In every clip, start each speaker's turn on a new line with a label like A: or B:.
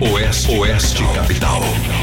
A: Oeste Capital.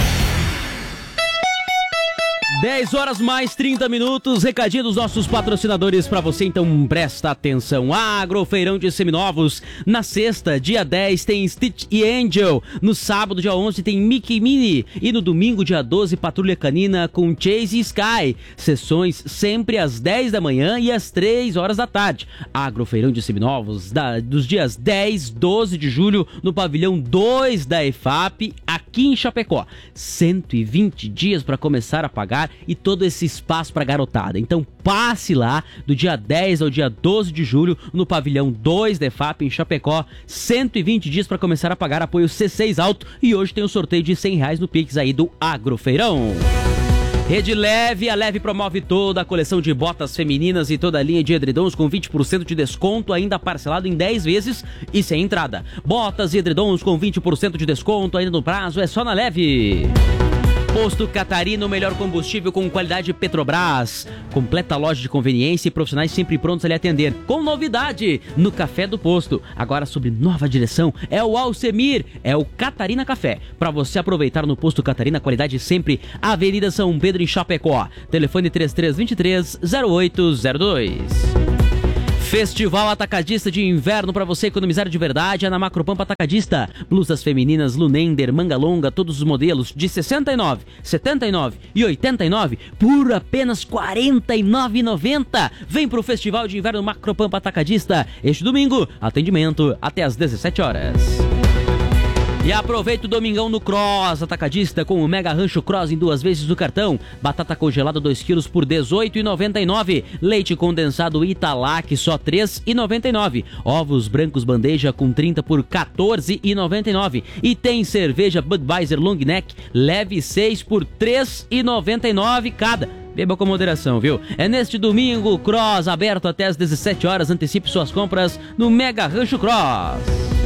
B: 10 horas mais 30 minutos, recadinho dos nossos patrocinadores para você, então presta atenção. Agrofeirão de Seminovos, na sexta, dia 10, tem Stitch e Angel. No sábado, dia 11, tem Mickey Mini. E no domingo, dia 12, Patrulha Canina com Chase e Sky. Sessões sempre às 10 da manhã e às 3 horas da tarde. Agrofeirão de Seminovos, dos dias 10, 12 de julho, no pavilhão 2 da EFAP, aqui em Chapecó. 120 dias para começar a pagar e todo esse espaço para garotada. Então passe lá do dia 10 ao dia 12 de julho no pavilhão 2 da EFAP em Chapecó. 120 dias para começar a pagar, apoio C6 Alto, e hoje tem um sorteio de R$100 no Pix aí do Agrofeirão. Rede Leve, a Leve promove toda a coleção de botas femininas e toda a linha de edredons com 20% de desconto, ainda parcelado em 10 vezes e sem entrada. Botas e edredons com 20% de desconto, ainda no prazo, é só na Leve. Posto Catarina, o melhor combustível com qualidade Petrobras. Completa loja de conveniência e profissionais sempre prontos a lhe atender. Com novidade no Café do Posto. Agora sobre nova direção, é o Alcemir, é o Catarina Café. Para você aproveitar no Posto Catarina, qualidade sempre. Avenida São Pedro em Chapecó. Telefone 3323-0802. Festival Atacadista de Inverno para você economizar de verdade é na Macropampa Atacadista. Blusas femininas Lunender, manga longa, todos os modelos de 69, 79 e 89 por apenas R$ 49,90. Vem pro Festival de Inverno Macropampa Atacadista. Este domingo, atendimento até às 17 horas. E aproveita o domingão no Cross Atacadista com o Mega Rancho Cross em 2 vezes no cartão. Batata congelada 2 quilos por R$ 18,99. Leite condensado Italac só R$ 3,99. Ovos brancos bandeja com 30 por R$ 14,99. E tem cerveja Budweiser Long Neck leve 6 por R$ 3,99 cada. Beba com moderação, viu? É neste domingo, Cross aberto até às 17 horas. Antecipe suas compras no Mega Rancho Cross.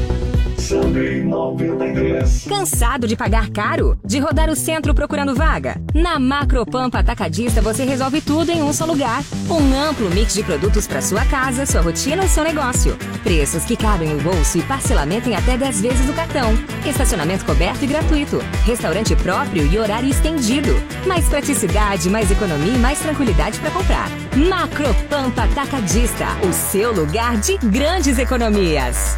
C: Cansado de pagar caro? De rodar o centro procurando vaga? Na Macropampa Atacadista você resolve tudo em um só lugar. Um amplo mix de produtos para sua casa, sua rotina ou seu negócio. Preços que cabem no bolso e parcelamento em até 10 vezes no cartão. Estacionamento coberto e gratuito. Restaurante próprio e horário estendido. Mais praticidade, mais economia e mais tranquilidade para comprar. Macropampa Atacadista, o seu lugar de grandes economias.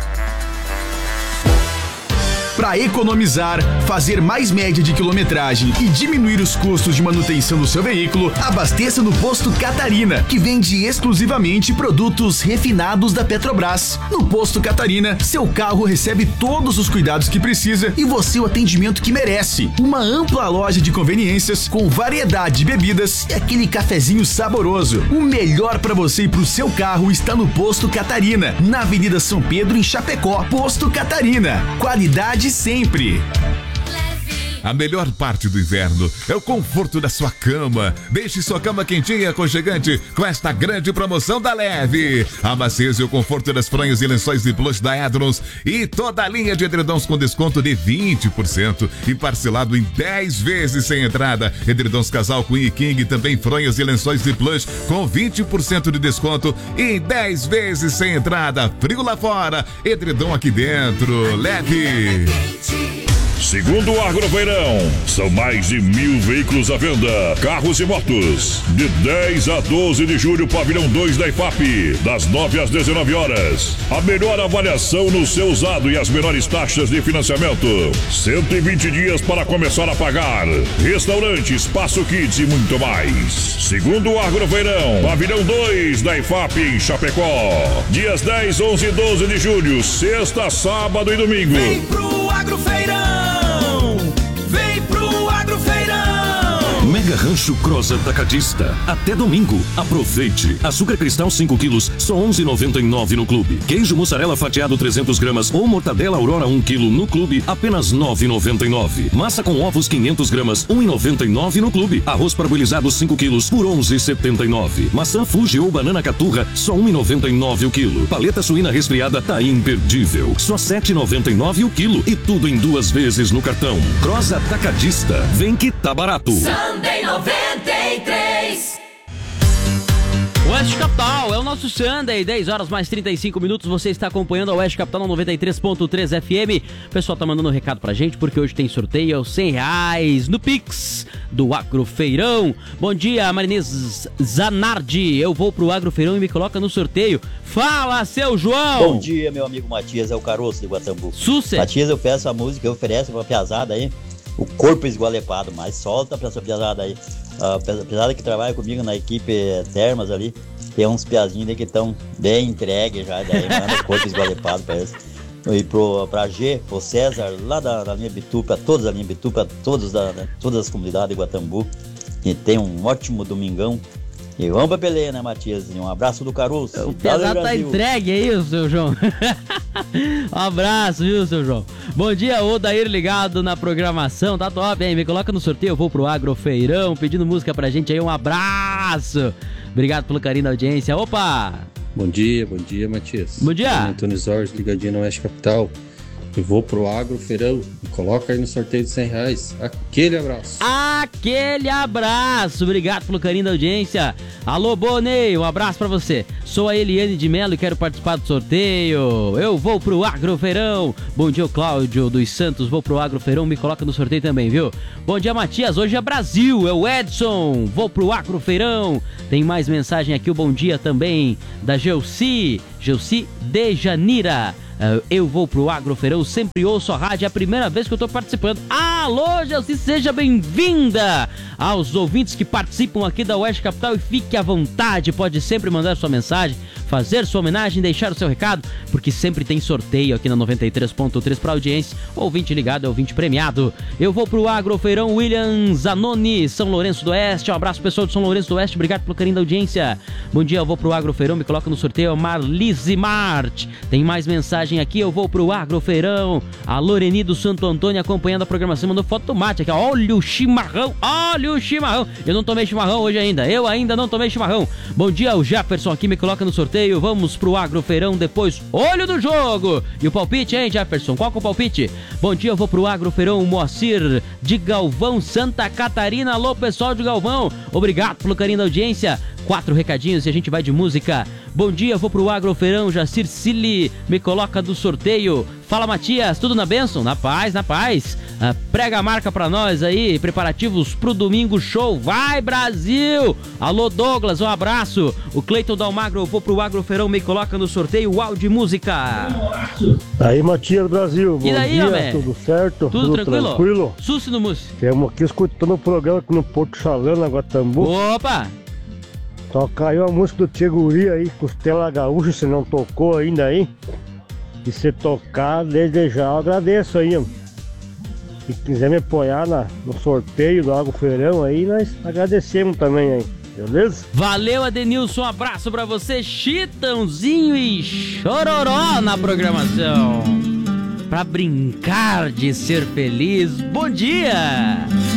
D: Para economizar, fazer mais média de quilometragem e diminuir os custos de manutenção do seu veículo, abasteça no Posto Catarina, que vende exclusivamente produtos refinados da Petrobras. No Posto Catarina, seu carro recebe todos os cuidados que precisa e você o atendimento que merece. Uma ampla loja de conveniências com variedade de bebidas e aquele cafezinho saboroso. O melhor para você e para o seu carro está no Posto Catarina, na Avenida São Pedro, em Chapecó. Posto Catarina, qualidade sempre.
E: A melhor parte do inverno é o conforto da sua cama. Deixe sua cama quentinha e aconchegante com esta grande promoção da Leve. A maciez e o conforto das fronhas e lençóis de plush da Edrons e toda a linha de edredons com desconto de 20% e parcelado em 10 vezes sem entrada. Edredons casal Queen e King, também fronhas e lençóis de plush com 20% de desconto e em 10 vezes sem entrada. Frio lá fora, edredom aqui dentro. Leve.
F: Segundo o Agrofeirão, são mais de 1.000 veículos à venda, carros e motos. De 10 a 12 de julho, pavilhão 2 da IFAP, das 9 às 19 horas. A melhor avaliação no seu usado e as menores taxas de financiamento. 120 dias para começar a pagar. Restaurante, espaço kids e muito mais. Segundo o Agrofeirão, pavilhão 2 da IFAP em Chapecó. Dias 10, 11 e 12 de julho, sexta, sábado e domingo.
G: Vem pro Agrofeirão! Vem pro Agrofeirão!
H: Mega Rancho Cross Atacadista. Até domingo. Aproveite. Açúcar cristal 5 quilos, só R$ 11,99 no clube. Queijo mussarela fatiado 300 gramas ou mortadela Aurora 1 quilo no clube, apenas R$ 9,99. Massa com ovos 500 gramas, R$ 1,99 no clube. Arroz parboilizado 5 quilos por R$ 11,79. Maçã Fuji ou banana caturra, só R$ 1,99 o quilo. Paleta suína resfriada tá imperdível. Só R$ 7,99 o quilo. E tudo em 2 vezes no cartão. Cross Atacadista. Vem que tá barato.
G: Sunday 93.
B: Oeste Capital é o nosso Sunday, 10 horas mais 35 minutos. Você está acompanhando a Oeste Capital no 93.3 FM. O pessoal tá mandando um recado pra gente porque hoje tem sorteio R$100 no Pix do Agrofeirão. Bom dia, Marinês Zanardi. Eu vou pro Agrofeirão e me coloca no sorteio. Fala, seu João!
A: Bom dia, meu amigo Matias, é o Caroço de Guatambu.
B: Sucesso!
A: Matias, eu peço a música que eu ofereço pra piazada aí, o corpo esgualepado, mas solta pra essa piazada aí. A piazada que trabalha comigo na equipe Termas ali, tem uns piazinhos que estão bem entregues já, daí manda o corpo esgualepado pra eles. E pra G, pro César, lá da linha Bitu, pra todos da linha Bitu, pra todas as comunidades de Guatambu, que tem um ótimo domingão. E vamos pra peleia, né, Matias? Um abraço do Caruso.
B: O pesado tá entregue aí, seu João. Um abraço, viu, seu João? Bom dia, Odair ligado na programação. Tá top, hein? Me coloca no sorteio, eu vou pro Agrofeirão, pedindo música pra gente aí. Um abraço. Obrigado pelo carinho da audiência. Opa!
I: Bom dia, Matias.
B: Bom dia.
I: Antônio Zorros, ligadinho na Oeste Capital. Eu vou pro Agrofeirão. Me coloca aí no sorteio de R$100. Aquele abraço.
B: Aquele abraço. Obrigado pelo carinho da audiência. Alô, Bonei, um abraço pra você. Sou a Eliane de Melo e quero participar do sorteio. Eu vou pro Agrofeirão. Bom dia, o Cláudio dos Santos. Vou pro Agrofeirão, me coloca no sorteio também, viu? Bom dia, Matias. Hoje é Brasil. É o Edson. Vou pro Agrofeirão. Tem mais mensagem aqui. O bom dia também da Gelsi de Janira. Eu vou pro Agrofeirão, sempre ouço a rádio, é a primeira vez que eu tô participando. Alô, Gelsi, seja bem-vinda! Aos ouvintes que participam aqui da Oeste Capital, e fique à vontade, pode sempre mandar sua mensagem, fazer sua homenagem, deixar o seu recado, porque sempre tem sorteio aqui na 93.3 pra audiência. Ouvinte ligado, ouvinte premiado. Eu vou pro Agrofeirão, William Zanoni, São Lourenço do Oeste. Um abraço, pessoal de São Lourenço do Oeste, obrigado pelo carinho da audiência. Bom dia, eu vou pro Agrofeirão, me coloca no sorteio, Marlise Marte. Tem mais mensagem aqui, eu vou pro Agrofeirão. A Loreni do Santo Antônio acompanhando a programação, mandou foto do mate aqui, olha o chimarrão, olha o chimarrão. Eu não tomei chimarrão hoje ainda, eu ainda não tomei chimarrão. Bom dia, o Jefferson aqui me coloca no sorteio, vamos pro Agrofeirão depois, olho do jogo. E o palpite, hein, Jefferson, qual que é o palpite? Bom dia, eu vou pro Agrofeirão, Moacir de Galvão, Santa Catarina. Alô, pessoal de Galvão, obrigado pelo carinho da audiência. 4 recadinhos e a gente vai de música. Bom dia, eu vou pro Agrofeirão, Jacir Cili, me coloca do sorteio. Fala, Matias, tudo na bênção? Na paz, na paz. Prega a marca pra nós aí, preparativos pro domingo show. Vai, Brasil! Alô, Douglas, um abraço. O Cleiton Dalmagro, eu vou pro Agrofeirão, me coloca no sorteio. Áudio música.
J: Aí, Matias Brasil, bom
B: e daí,
J: dia,
B: homem?
J: tudo certo?
B: Tudo tranquilo? Sussi no Mussi.
J: Estamos aqui escutando o programa aqui no Porto Salana, Guatambu.
B: Opa!
J: Toca aí uma música do Tcheguri aí, Costela Gaúcha, se não tocou ainda aí. E se tocar, desde já eu agradeço aí. Se quiser me apoiar no sorteio do Agrofeirão aí, nós agradecemos também aí, beleza?
B: Valeu, Adenilson, um abraço pra você, Chitãozinho e Chororó na programação. Pra brincar de ser feliz, bom dia!